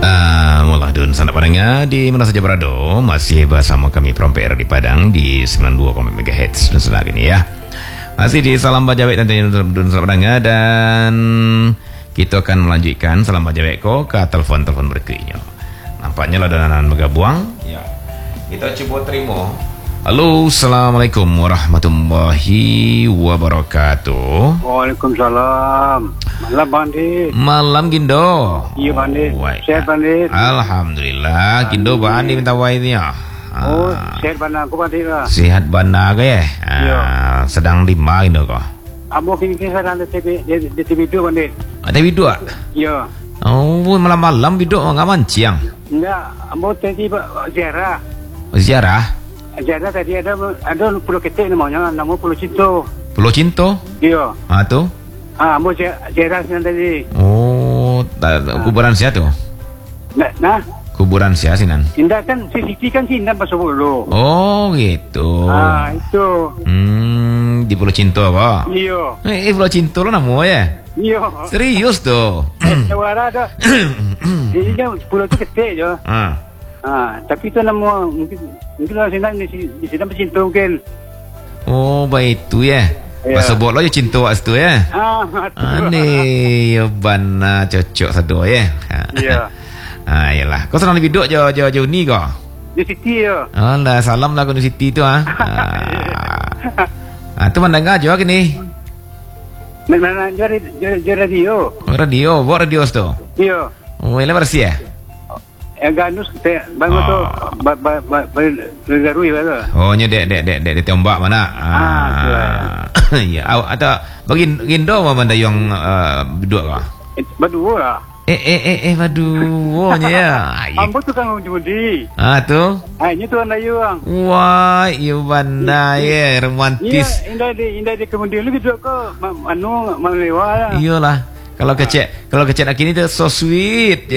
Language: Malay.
Mullah dun sanak pendengar di mana saja berada, masih bersama kami Promper di Padang di 92 MHz dan setelah ini ya. Masih di Salam Bajawek tentunya dun sanak pendengar, dan kita akan melanjutkan Salam Bajawek ko ke telefon-telefon berikutnya. Nampaknya lah dan bergabung. Ya. Kita cuba terima. Halo, Assalamualaikum warahmatullahi wabarakatuh. Waalaikumsalam. Malam Bandit. Malam Gindo. Iya Bandit. Sehat Bandit. Alhamdulillah. Gindo Bandit minta wainya. Oh, sehat bandar aku Bandit lah. Sehat bandar ke ya? Iya. Sedang di mana Gindo kau? Ambo kini sedang di TV2 Bandit. Ada video? Iya. Oh, malam-malam video enggak mancing. Enggak, ambo tadi ziarah. Ziarah? Ziarah tadi ada Pulau Ketek namanya Pulau Cinto. Pulau Cinto? Iya. Tu? Ambo ziarah sinan tadi. Oh, kuburan siapa tu? Nah, kuburan siapa sinan? Indah kan CCTV kan sinan pasal dulu. Oh, gitu. Itu. Di Pulau Cinto apa? Iya. Pulau Cinto lo nama ya? Iya. Serius tu? Suara ada. Jadi kan Pulau tu Ketek je. Tapi itu nama mungkin lah sinan di sini bercinta mungkin. Oh, baik itu ya. Pasal buat lo je cinta waktu tu ya. Ni ya bana cocok satu ya. Iya. Yalah. Kau senang lebih duduk jauh ni kau? Di Siti ya. Alah, salam lah kau di Siti tu tu mana dengar je ni? Mana jual radio. Radio, buat radio tu. Iya. Oh, ini bersih ya? Ganus bangun tu bergarui lah. Oh, nya dek tembak mana? Ya, atau bagi Gindo mana yang duduk kah? Berdua lah. Berdua ya. Ambo tu kan judi. Tu? Ini tu anda yang. Wah, iya banda ya, romantis. Indah di kemudian lagi duduk ke melewa. Iyalah. Kalau kecek nak kini tu so sweet.